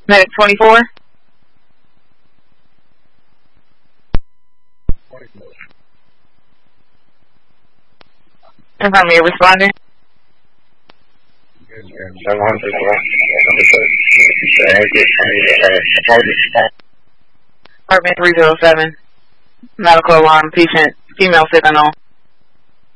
Medic 24. Confirm you're responding. Apartment 307. Medical alarm, patient, female signal.